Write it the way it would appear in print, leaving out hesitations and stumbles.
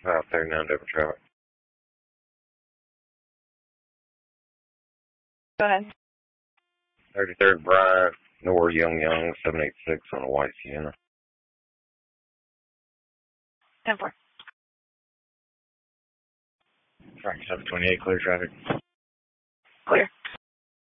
39 Denver traffic. Go ahead. 33rd Bryant, Nor Young 786 on a white Sienna. 10-4. Track 728, clear traffic. Clear.